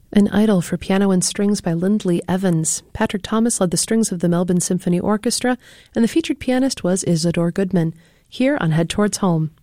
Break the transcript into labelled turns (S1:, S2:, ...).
S1: An Idyll for Piano and Strings by Lindley Evans. Patrick Thomas led the strings of the Melbourne Symphony Orchestra, and the featured pianist was Isadore Goodman, here on Head Towards Home.